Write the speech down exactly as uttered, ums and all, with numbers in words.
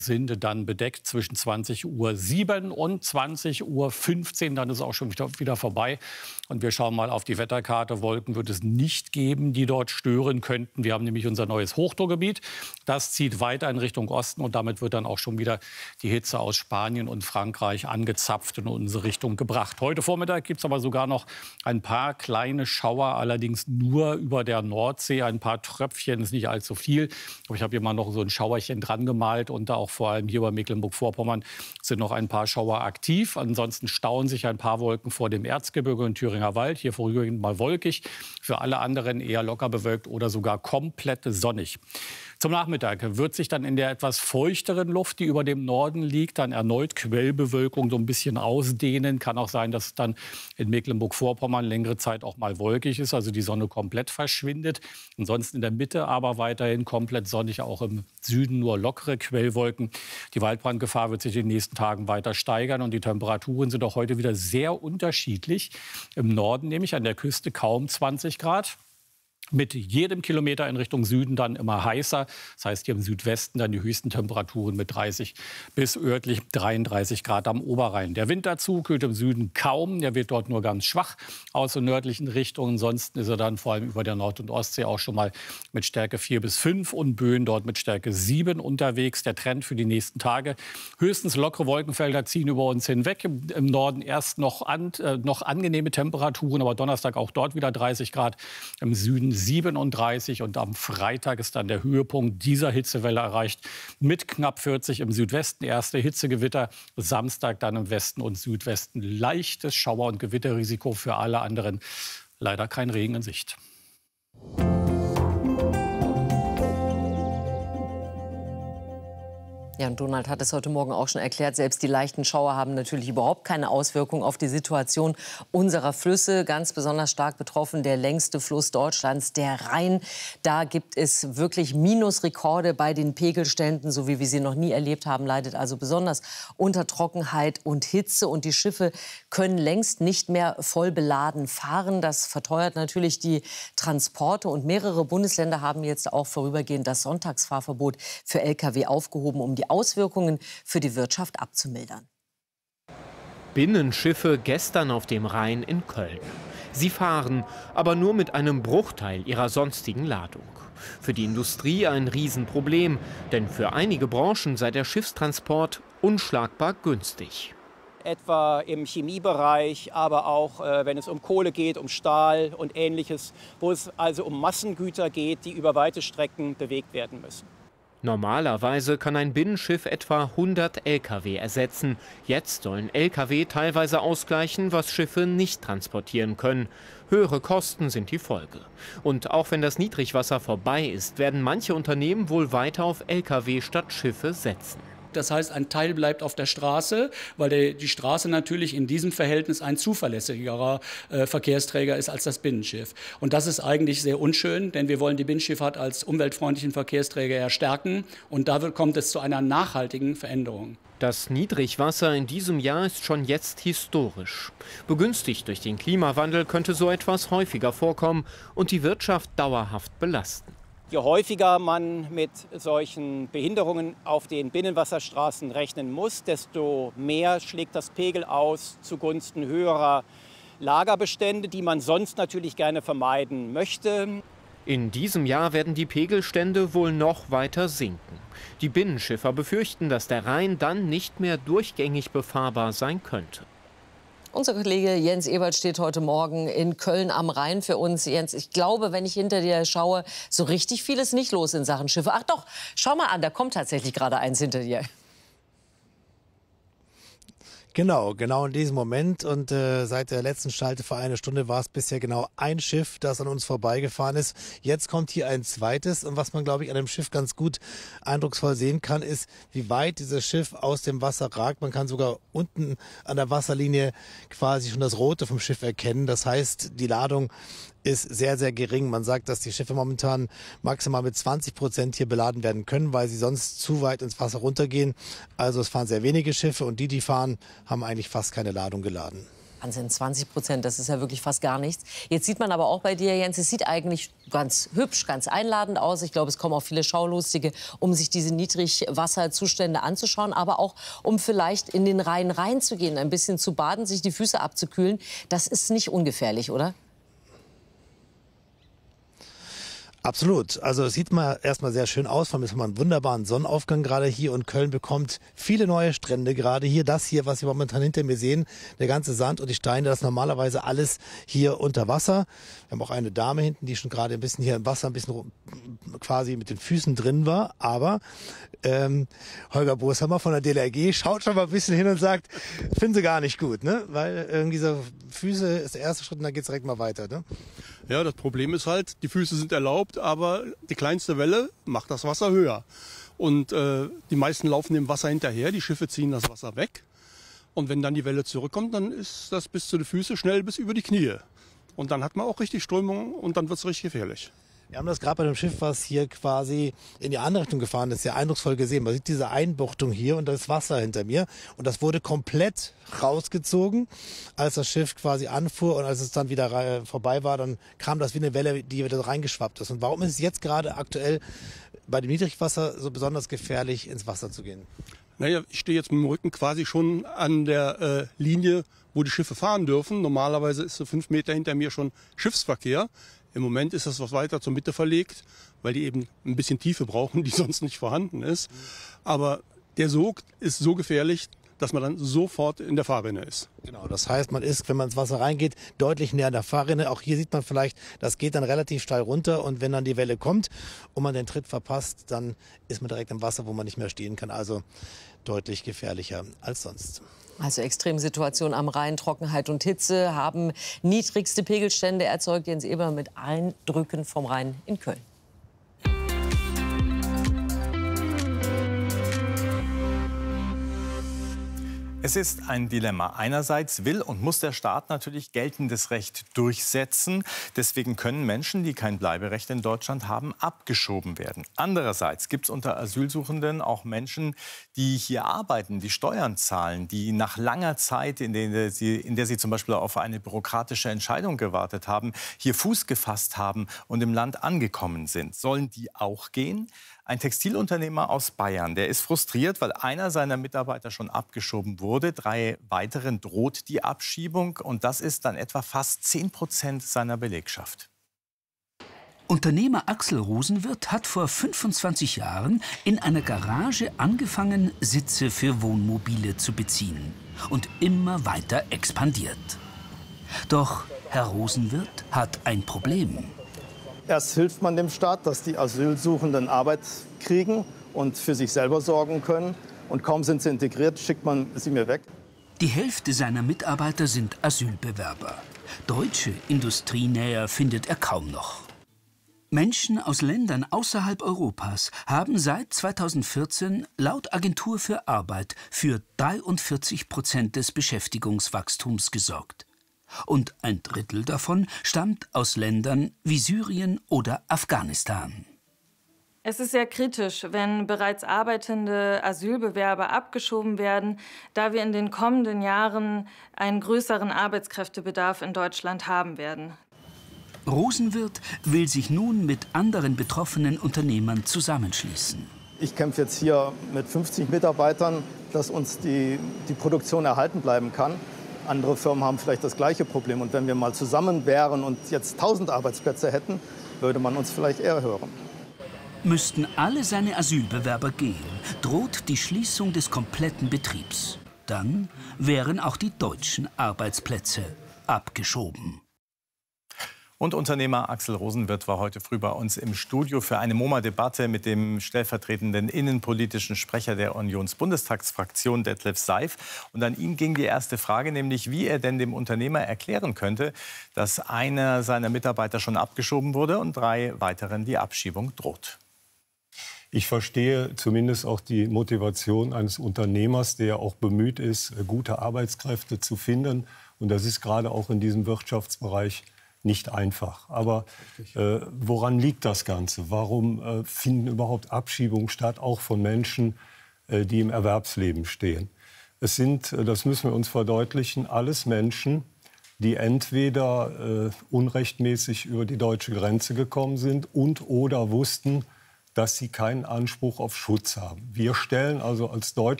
sind dann bedeckt zwischen zwanzig Uhr sieben und zwanzig Uhr fünfzehn. Dann ist es auch schon wieder, wieder vorbei. Und wir schauen mal auf die Wetterkarte. Wolken wird es nicht geben, die dort stören könnten. Wir haben nämlich unser neues Hochdruckgebiet. Das zieht weiter in Richtung Osten. Und damit wird dann auch schon wieder die Hitze aus Spanien und Frankreich angezapft und in unsere Richtung gebracht. Heute Vormittag gibt es aber sogar noch ein paar kleine Schauer, allerdings nur über der Nordsee. Ein paar Tröpfchen, ist nicht allzu viel. Aber ich habe hier mal noch so ein Schauerchen dran gemalt und da auch vor allem hier bei Mecklenburg-Vorpommern sind noch ein paar Schauer aktiv. Ansonsten stauen sich ein paar Wolken vor dem Erzgebirge und Thüringer Wald. Hier vorübergehend mal wolkig. Für alle anderen eher locker bewölkt oder sogar komplett sonnig. Zum Nachmittag wird sich dann in der etwas feuchteren Luft, die über dem Norden liegt, dann erneut Quellbewölkung so ein bisschen ausdehnen. Kann auch sein, dass es dann in Mecklenburg-Vorpommern längere Zeit auch mal wolkig ist, also die Sonne komplett verschwindet. Ansonsten in der Mitte aber weiterhin komplett sonnig, auch im Süden nur lockere Quellwolken. Die Waldbrandgefahr wird sich in den nächsten Tagen weiter steigern und die Temperaturen sind auch heute wieder sehr unterschiedlich. Im Norden nämlich an der Küste kaum zwanzig Grad. Mit jedem Kilometer in Richtung Süden dann immer heißer. Das heißt, hier im Südwesten dann die höchsten Temperaturen mit dreißig bis örtlich dreiunddreißig Grad am Oberrhein. Der Wind dazu kühlt im Süden kaum. Der wird dort nur ganz schwach aus den nördlichen Richtungen. Ansonsten ist er dann vor allem über der Nord- und Ostsee auch schon mal mit Stärke vier bis fünf und Böen dort mit Stärke sieben unterwegs. Der Trend für die nächsten Tage. Höchstens lockere Wolkenfelder ziehen über uns hinweg. Im, im Norden erst noch, an, äh, noch angenehme Temperaturen, aber Donnerstag auch dort wieder dreißig Grad. Im Süden siebenunddreißig und am Freitag ist dann der Höhepunkt dieser Hitzewelle erreicht mit knapp vierzig im Südwesten. Erste Hitzegewitter, Samstag dann im Westen und Südwesten leichtes Schauer- und Gewitterrisiko für alle anderen. Leider kein Regen in Sicht. Ja, und Donald hat es heute Morgen auch schon erklärt, selbst die leichten Schauer haben natürlich überhaupt keine Auswirkung auf die Situation unserer Flüsse. Ganz besonders stark betroffen der längste Fluss Deutschlands, der Rhein. Da gibt es wirklich Minusrekorde bei den Pegelständen, so wie wir sie noch nie erlebt haben, leidet also besonders unter Trockenheit und Hitze. Und die Schiffe können längst nicht mehr voll beladen fahren. Das verteuert natürlich die Transporte. Und mehrere Bundesländer haben jetzt auch vorübergehend das Sonntagsfahrverbot für L K W aufgehoben, um die Auswirkungen für die Wirtschaft abzumildern. Binnenschiffe gestern auf dem Rhein in Köln. Sie fahren, aber nur mit einem Bruchteil ihrer sonstigen Ladung. Für die Industrie ein Riesenproblem, denn für einige Branchen sei der Schiffstransport unschlagbar günstig. Etwa im Chemiebereich, aber auch äh, wenn es um Kohle geht, um Stahl und Ähnliches, wo es also um Massengüter geht, die über weite Strecken bewegt werden müssen. Normalerweise kann ein Binnenschiff etwa hundert L K W ersetzen. Jetzt sollen L K W teilweise ausgleichen, was Schiffe nicht transportieren können. Höhere Kosten sind die Folge. Und auch wenn das Niedrigwasser vorbei ist, werden manche Unternehmen wohl weiter auf L K W statt Schiffe setzen. Das heißt, ein Teil bleibt auf der Straße, weil der, die Straße natürlich in diesem Verhältnis ein zuverlässigerer äh, Verkehrsträger ist als das Binnenschiff. Und das ist eigentlich sehr unschön, denn wir wollen die Binnenschifffahrt als umweltfreundlichen Verkehrsträger ja stärken. Und da wird, kommt es zu einer nachhaltigen Veränderung. Das Niedrigwasser in diesem Jahr ist schon jetzt historisch. Begünstigt durch den Klimawandel könnte so etwas häufiger vorkommen und die Wirtschaft dauerhaft belasten. Je häufiger man mit solchen Behinderungen auf den Binnenwasserstraßen rechnen muss, desto mehr schlägt das Pegel aus zugunsten höherer Lagerbestände, die man sonst natürlich gerne vermeiden möchte. In diesem Jahr werden die Pegelstände wohl noch weiter sinken. Die Binnenschiffer befürchten, dass der Rhein dann nicht mehr durchgängig befahrbar sein könnte. Unser Kollege Jens Ewald steht heute Morgen in Köln am Rhein für uns. Jens, ich glaube, wenn ich hinter dir schaue, so richtig viel ist nicht los in Sachen Schiffe. Ach doch, schau mal an, da kommt tatsächlich gerade eins hinter dir. Genau, genau in diesem Moment. Und äh, seit der letzten Schalte vor einer Stunde war es bisher genau ein Schiff, das an uns vorbeigefahren ist. Jetzt kommt hier ein zweites. Und was man, glaube ich, an dem Schiff ganz gut eindrucksvoll sehen kann, ist, wie weit dieses Schiff aus dem Wasser ragt. Man kann sogar unten an der Wasserlinie quasi schon das Rote vom Schiff erkennen. Das heißt, die Ladung ist sehr, sehr gering. Man sagt, dass die Schiffe momentan maximal mit zwanzig Prozent hier beladen werden können, weil sie sonst zu weit ins Wasser runtergehen. Also es fahren sehr wenige Schiffe und die, die fahren, haben eigentlich fast keine Ladung geladen. Wahnsinn, zwanzig Prozent, das ist ja wirklich fast gar nichts. Jetzt sieht man aber auch bei dir, Jens, es sieht eigentlich ganz hübsch, ganz einladend aus. Ich glaube, es kommen auch viele Schaulustige, um sich diese Niedrigwasserzustände anzuschauen, aber auch um vielleicht in den Rhein reinzugehen, ein bisschen zu baden, sich die Füße abzukühlen. Das ist nicht ungefährlich, oder? Absolut. Also es sieht mal erstmal sehr schön aus. Vor allem haben wir einen wunderbaren Sonnenaufgang gerade hier und Köln bekommt viele neue Strände gerade hier. Das hier, was Sie momentan hinter mir sehen, der ganze Sand und die Steine, das ist normalerweise alles hier unter Wasser. Wir haben auch eine Dame hinten, die schon gerade ein bisschen hier im Wasser, ein bisschen quasi mit den Füßen drin war. Aber ähm, Holger Booshammer von der D L R G schaut schon mal ein bisschen hin und sagt, finden Sie gar nicht gut, ne? Weil irgendwie so Füße ist der erste Schritt und dann geht's direkt mal weiter, ne? Ja, das Problem ist halt, die Füße sind erlaubt, aber die kleinste Welle macht das Wasser höher. Und äh, die meisten laufen dem Wasser hinterher, die Schiffe ziehen das Wasser weg. Und wenn dann die Welle zurückkommt, dann ist das bis zu den Füßen schnell bis über die Knie. Und dann hat man auch richtig Strömung und dann wird es richtig gefährlich. Wir haben das gerade bei dem Schiff, was hier quasi in die andere Richtung gefahren ist, sehr eindrucksvoll gesehen. Man sieht diese Einbuchtung hier und das Wasser hinter mir. Und das wurde komplett rausgezogen, als das Schiff quasi anfuhr. Und als es dann wieder vorbei war, dann kam das wie eine Welle, die wieder reingeschwappt ist. Und warum ist es jetzt gerade aktuell bei dem Niedrigwasser so besonders gefährlich, ins Wasser zu gehen? Naja, ich stehe jetzt mit dem Rücken quasi schon an der äh, Linie, wo die Schiffe fahren dürfen. Normalerweise ist so fünf Meter hinter mir schon Schiffsverkehr. Im Moment ist das was weiter zur Mitte verlegt, weil die eben ein bisschen Tiefe brauchen, die sonst nicht vorhanden ist. Aber der Sog ist so gefährlich, dass man dann sofort in der Fahrrinne ist. Genau, das heißt, man ist, wenn man ins Wasser reingeht, deutlich näher an der Fahrrinne. Auch hier sieht man vielleicht, das geht dann relativ steil runter und wenn dann die Welle kommt und man den Tritt verpasst, dann ist man direkt im Wasser, wo man nicht mehr stehen kann. Also deutlich gefährlicher als sonst. Also Extremsituationen am Rhein, Trockenheit und Hitze haben niedrigste Pegelstände erzeugt. Jens Eber mit Eindrücken vom Rhein in Köln. Es ist ein Dilemma. Einerseits will und muss der Staat natürlich geltendes Recht durchsetzen. Deswegen können Menschen, die kein Bleiberecht in Deutschland haben, abgeschoben werden. Andererseits gibt es unter Asylsuchenden auch Menschen, die hier arbeiten, die Steuern zahlen, die nach langer Zeit, in der sie, in der sie zum Beispiel auf eine bürokratische Entscheidung gewartet haben, hier Fuß gefasst haben und im Land angekommen sind. Sollen die auch gehen? Ein Textilunternehmer aus Bayern, der ist frustriert, weil einer seiner Mitarbeiter schon abgeschoben wurde. Drei weiteren droht die Abschiebung. Und das ist dann etwa fast zehn Prozent seiner Belegschaft. Unternehmer Axel Rosenwirth hat vor fünfundzwanzig Jahren in einer Garage angefangen, Sitze für Wohnmobile zu beziehen und immer weiter expandiert. Doch Herr Rosenwirth hat ein Problem. Erst hilft man dem Staat, dass die Asylsuchenden Arbeit kriegen und für sich selber sorgen können. Und kaum sind sie integriert, schickt man sie mir weg. Die Hälfte seiner Mitarbeiter sind Asylbewerber. Deutsche Industrienäher findet er kaum noch. Menschen aus Ländern außerhalb Europas haben seit zweitausendvierzehn laut Agentur für Arbeit für dreiundvierzig Prozent des Beschäftigungswachstums gesorgt. Und ein Drittel davon stammt aus Ländern wie Syrien oder Afghanistan. Es ist sehr kritisch, wenn bereits arbeitende Asylbewerber abgeschoben werden, da wir in den kommenden Jahren einen größeren Arbeitskräftebedarf in Deutschland haben werden. Rosenwirth will sich nun mit anderen betroffenen Unternehmern zusammenschließen. Ich kämpfe jetzt hier mit fünfzig Mitarbeitern, dass uns die, die Produktion erhalten bleiben kann. Andere Firmen haben vielleicht das gleiche Problem. Und wenn wir mal zusammen wären und jetzt tausend Arbeitsplätze hätten, würde man uns vielleicht eher hören. Müssten alle seine Asylbewerber gehen, droht die Schließung des kompletten Betriebs. Dann wären auch die deutschen Arbeitsplätze abgeschoben. Und Unternehmer Axel Rosenwirth war heute früh bei uns im Studio für eine MoMA-Debatte mit dem stellvertretenden innenpolitischen Sprecher der Unionsbundestagsfraktion Detlef Seif. Und an ihn ging die erste Frage, nämlich wie er denn dem Unternehmer erklären könnte, dass einer seiner Mitarbeiter schon abgeschoben wurde und drei weiteren die Abschiebung droht. Ich verstehe zumindest auch die Motivation eines Unternehmers, der auch bemüht ist, gute Arbeitskräfte zu finden. Und das ist gerade auch in diesem Wirtschaftsbereich nicht einfach. Aber äh, woran liegt das Ganze? Warum äh, finden überhaupt Abschiebungen statt, auch von Menschen, äh, die im Erwerbsleben stehen? Es sind, das müssen wir uns verdeutlichen, alles Menschen, die entweder äh, unrechtmäßig über die deutsche Grenze gekommen sind und oder wussten, dass sie keinen Anspruch auf Schutz haben. Wir stellen also als Deutschland